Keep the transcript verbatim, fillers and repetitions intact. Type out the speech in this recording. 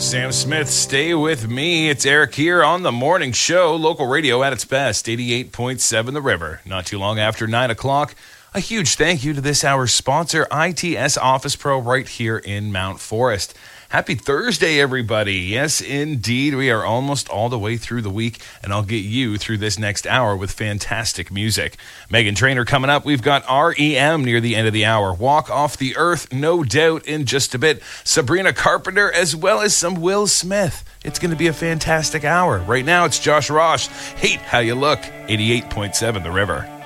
Sam Smith, stay with me. It's Eric here on the morning show. Local radio at its best, eighty-eight point seven The River. Not too long after nine o'clock. A huge thank you to this hour's sponsor, I T S Office Pro, right here in Mount Forest. Happy Thursday, everybody. Yes, indeed. We are almost all the way through the week, and I'll get you through this next hour with fantastic music. Megan Trainor coming up. We've got R E M near the end of the hour. Walk Off the Earth, no doubt, in just a bit. Sabrina Carpenter, as well as some Will Smith. It's going to be a fantastic hour. Right now, it's Josh Ross. Hate How You Look, eighty-eight point seven The River.